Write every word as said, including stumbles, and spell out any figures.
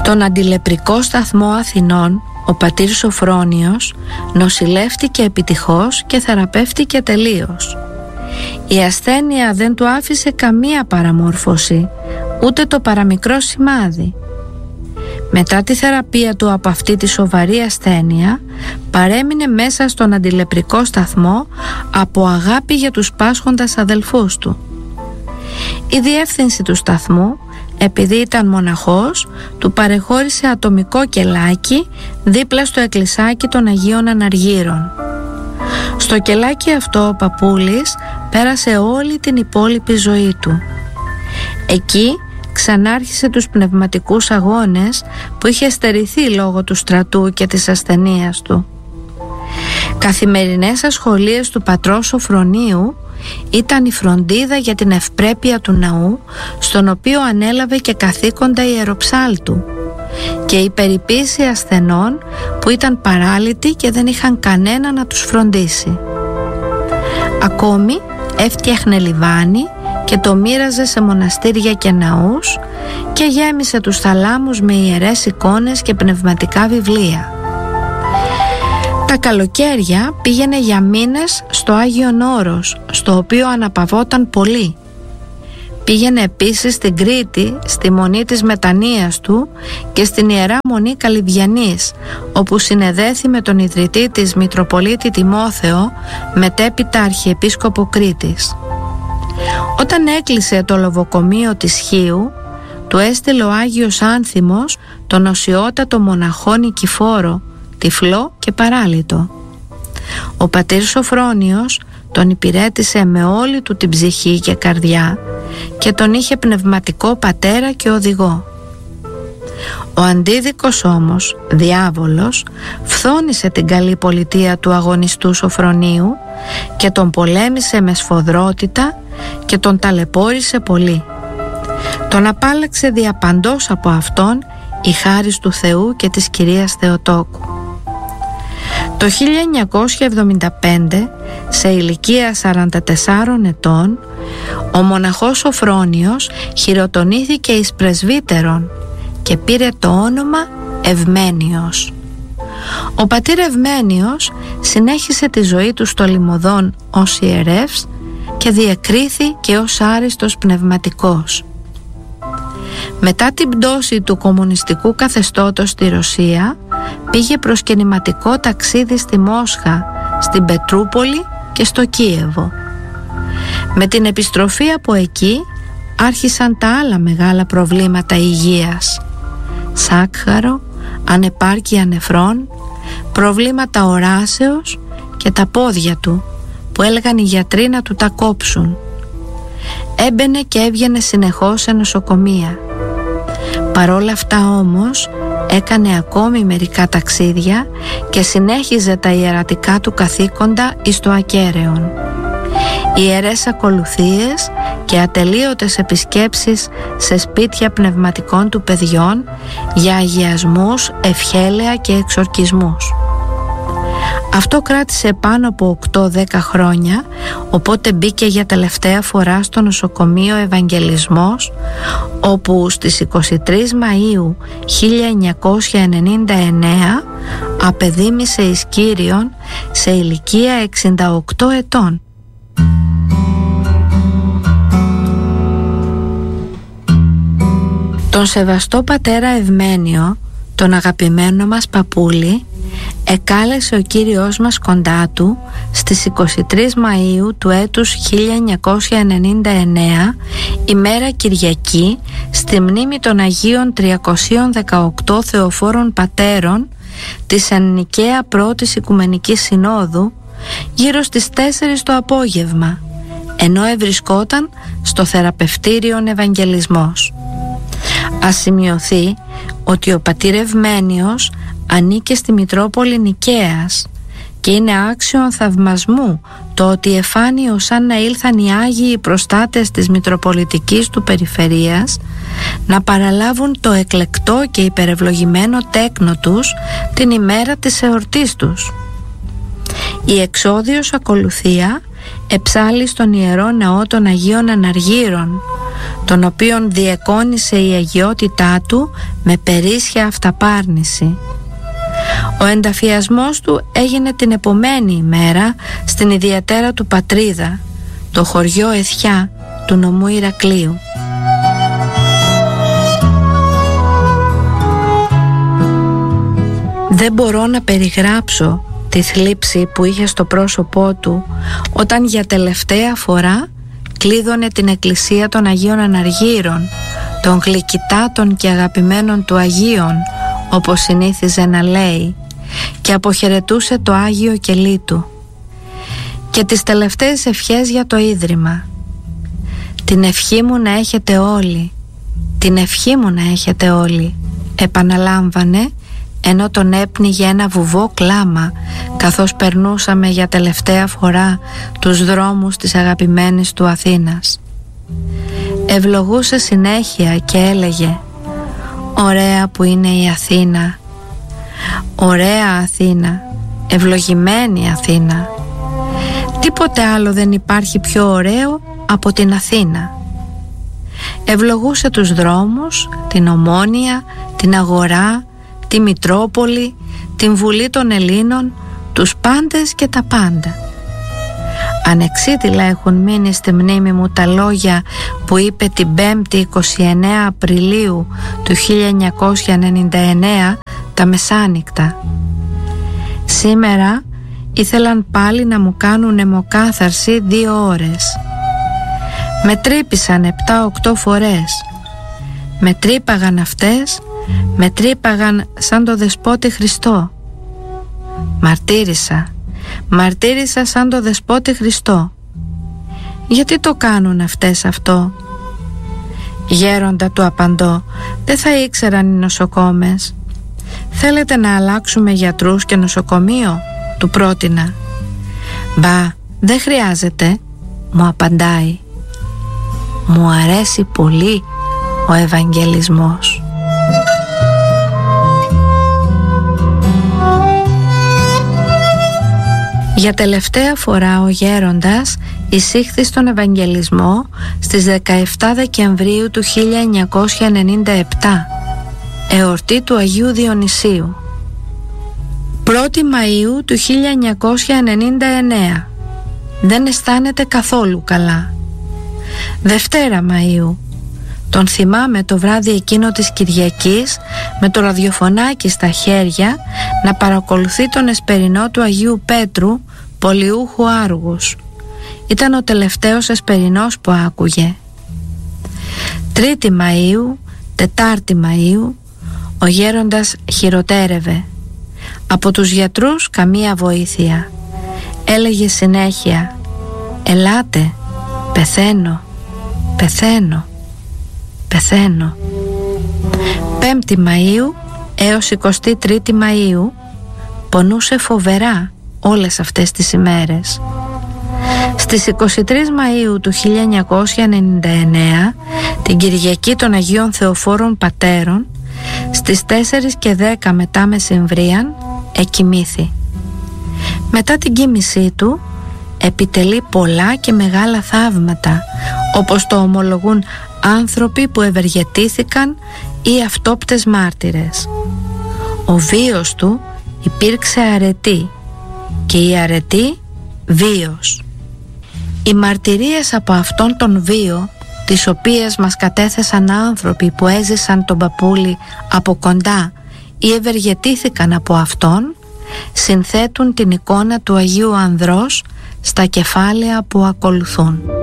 Στον αντιλεπρικό σταθμό Αθηνών, ο πατήρ Σοφρόνιος νοσηλεύτηκε επιτυχώς και θεραπεύτηκε τελείως. Η ασθένεια δεν του άφησε καμία παραμόρφωση, ούτε το παραμικρό σημάδι. Μετά τη θεραπεία του από αυτή τη σοβαρή ασθένεια, παρέμεινε μέσα στον αντιλεπρικό σταθμό από αγάπη για τους πάσχοντας αδελφούς του. Η διεύθυνση του σταθμού, επειδή ήταν μοναχός, του παρεχώρησε ατομικό κελάκι δίπλα στο εκκλησάκι των Αγίων Αναργύρων. Στο κελάκι αυτό ο παππούλης πέρασε όλη την υπόλοιπη ζωή του. Εκεί ξανάρχισε τους πνευματικούς αγώνες που είχε στερηθεί λόγω του στρατού και της ασθενείας του. Καθημερινές ασχολίες του πατρός Σοφρονίου ήταν η φροντίδα για την ευπρέπεια του ναού, στον οποίο ανέλαβε και καθήκοντα ιεροψάλτου, και η περιποίηση ασθενών που ήταν παράλυτοι και δεν είχαν κανένα να τους φροντίσει. Ακόμη έφτιαχνε λιβάνι και το μοίραζε σε μοναστήρια και ναούς και γέμισε τους θαλάμους με ιερές εικόνες και πνευματικά βιβλία. Τα καλοκαίρια πήγαινε για μήνες στο Άγιον Όρος, στο οποίο αναπαυόταν πολύ. Πήγαινε επίσης στην Κρήτη, στη Μονή της Μετανοίας του και στην Ιερά Μονή Καλυβιανής, όπου συνεδέθη με τον ιδρυτή της Μητροπολίτη Τιμόθεο, μετέπειτα Αρχιεπίσκοπο Κρήτης. Όταν έκλεισε το λοβοκομείο της Χίου, του έστειλε ο Άγιος Άνθιμος τον οσιότατο μοναχό Νικηφόρο, τυφλό και παράλυτο. Ο πατήρ Σοφρόνιος τον υπηρέτησε με όλη του την ψυχή και καρδιά και τον είχε πνευματικό πατέρα και οδηγό. Ο αντίδικος όμως, διάβολος, φθόνησε την καλή πολιτεία του αγωνιστού Σοφρονίου και τον πολέμησε με σφοδρότητα και τον ταλαιπώρησε πολύ. Τον απάλλαξε διαπαντός από αυτόν η χάρις του Θεού και της Κυρίας Θεοτόκου. Το χίλια εννιακόσια εβδομήντα πέντε, σε ηλικία σαράντα τεσσάρων ετών, ο μοναχός Σοφρόνιος χειροτονήθηκε εις πρεσβύτερον και πήρε το όνομα Ευμένιος. Ο πατήρ Ευμένιος συνέχισε τη ζωή του στο Λιμωδόν ως ιερεύς και διεκρίθη και ως άριστος πνευματικός. Μετά την πτώση του κομμουνιστικού καθεστώτος στη Ρωσία, πήγε προσκυνηματικό ταξίδι στη Μόσχα, στην Πετρούπολη και στο Κίεβο. Με την επιστροφή από εκεί άρχισαν τα άλλα μεγάλα προβλήματα υγείας: σάκχαρο, ανεπάρκεια νεφρών, προβλήματα οράσεως και τα πόδια του που έλεγαν οι γιατροί να του τα κόψουν. Έμπαινε και έβγαινε συνεχώς σε νοσοκομεία. Παρόλα αυτά όμως έκανε ακόμη μερικά ταξίδια και συνέχιζε τα ιερατικά του καθήκοντα εις το ακέραιον. Ιερές ακολουθίες και ατελείωτες επισκέψεις σε σπίτια πνευματικών του παιδιών για αγιασμούς, ευχέλαια και εξορκισμούς. Αυτό κράτησε πάνω από οκτώ δέκα χρόνια, οπότε μπήκε για τελευταία φορά στο νοσοκομείο Ευαγγελισμός, όπου στις είκοσι τρεις Μαΐου χίλια εννιακόσια ενενήντα εννέα απεδήμησε εις Κύριον σε ηλικία εξήντα οκτώ ετών. Τον σεβαστό πατέρα Ευμένιο, τον αγαπημένο μας παππούλη, εκάλεσε ο Κύριος μας κοντά του στις είκοσι τρεις Μαΐου του έτους χίλια εννιακόσια ενενήντα εννέα, ημέρα Κυριακή, στη μνήμη των Αγίων τριακοσίων δεκαοκτώ Θεοφόρων Πατέρων της Εννικαία Πρώτης Οικουμενικής Συνόδου, γύρω στις τέσσερις το απόγευμα, ενώ ευρισκόταν στο θεραπευτήριον Ευαγγελισμός. Ας σημειωθεί ότι ο πατήρ Ευμένιος ανήκε στη Μητρόπολη Νικαίας και είναι άξιον θαυμασμού το ότι εφάνει σαν να ήλθαν οι Άγιοι προστάτες της Μητροπολιτικής του Περιφερείας να παραλάβουν το εκλεκτό και υπερευλογημένο τέκνο τους την ημέρα της εορτής τους. Η εξόδιος ακολουθία εψάλλει στον Ιερό Ναό των Αγίων Αναργύρων, τον οποίον διεκόνησε η αγιότητά του με περίσσια αυταπάρνηση. Ο ενταφιασμός του έγινε την επομένη ημέρα στην ιδιαίτερα του πατρίδα, το χωριό Αιθιά του νομού Ηρακλείου. Δεν μπορώ να περιγράψω τη θλίψη που είχε στο πρόσωπό του όταν για τελευταία φορά κλείδωνε την εκκλησία των Αγίων Αναργύρων, των γλυκητάτων και αγαπημένων του Αγίων, όπως συνήθιζε να λέει, και αποχαιρετούσε το Άγιο κελί του και τις τελευταίες ευχές για το Ίδρυμα. «Την ευχή μου να έχετε όλοι, την ευχή μου να έχετε όλοι», επαναλάμβανε, ενώ τον έπνιγε ένα βουβό κλάμα καθώς περνούσαμε για τελευταία φορά τους δρόμους της αγαπημένης του Αθήνας. Ευλογούσε συνέχεια και έλεγε «Ωραία που είναι η Αθήνα, ωραία Αθήνα, ευλογημένη Αθήνα. Τίποτε άλλο δεν υπάρχει πιο ωραίο από την Αθήνα». Ευλογούσε τους δρόμους, την Ομόνια, την Αγορά, τη Μητρόπολη, την Βουλή των Ελλήνων, τους πάντες και τα πάντα. Ανεξίτηλα έχουν μείνει στη μνήμη μου τα λόγια που είπε την πέμπτη εικοστή ενάτη Απριλίου του χίλια εννιακόσια ενενήντα εννέα τα μεσάνυχτα. Σήμερα ήθελαν πάλι να μου κάνουν αιμοκάθαρση δύο ώρες. Με τρύπησαν επτά οκτώ φορές. Με τρύπαγαν αυτές, με τρύπαγαν σαν το δεσπότη Χριστό. Μαρτύρησα, μαρτύρησα σαν το δεσπότη Χριστό. Γιατί το κάνουν αυτές αυτό? Γέροντα, του απαντώ, δεν θα ήξεραν οι νοσοκόμες. Θέλετε να αλλάξουμε γιατρούς και νοσοκομείο? Του πρότεινα. Μπα, δεν χρειάζεται, μου απαντάει. Μου αρέσει πολύ ο Ευαγγελισμός. Για τελευταία φορά ο γέροντας εισήχθη στον Ευαγγελισμό στις δεκαεφτά Δεκεμβρίου του χίλια εννιακόσια ενενήντα επτά, εορτή του Αγίου Διονυσίου. πρώτη Μαΐου του χίλια εννιακόσια ενενήντα εννέα, δεν αισθάνεται καθόλου καλά. Δευτέρα Μαΐου, τον θυμάμαι το βράδυ εκείνο της Κυριακής με το ραδιοφωνάκι στα χέρια να παρακολουθεί τον εσπερινό του Αγίου Πέτρου, Πολιούχου Άργους. Ήταν ο τελευταίος εσπερινός που άκουγε. Τρίτη Μαΐου, Τετάρτη Μαΐου, ο γέροντας χειροτέρευε. Από τους γιατρούς καμία βοήθεια. Έλεγε συνέχεια «Ελάτε, πεθαίνω, πεθαίνω, πεθαίνω». Πέμπτη Μαΐου έως εικοστή τρίτη Μαΐου πονούσε φοβερά όλες αυτές τις ημέρες. Στις εικοστή τρίτη Μαΐου του χίλια εννιακόσια ενενήντα εννέα, την Κυριακή των Αγίων Θεοφόρων Πατέρων, στις τέσσερις και δέκα μετά μεσημβρίαν εκοιμήθη. Μετά την κοίμησή του επιτελεί πολλά και μεγάλα θαύματα, όπως το ομολογούν άνθρωποι που ευεργετήθηκαν ή αυτόπτες μάρτυρες. Ο βίος του υπήρξε αρετή και η αρετή βίος. Οι μαρτυρίες από αυτόν τον βίο, τις οποίες μας κατέθεσαν άνθρωποι που έζησαν τον παππούλη από κοντά ή ευεργετήθηκαν από αυτόν, συνθέτουν την εικόνα του Αγίου Ανδρός στα κεφάλαια που ακολουθούν.